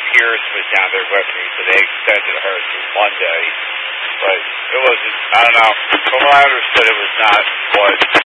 Pierce was down there with me, so they extended her through Monday. But it wasn't, I don't know, from what I understood, it was not what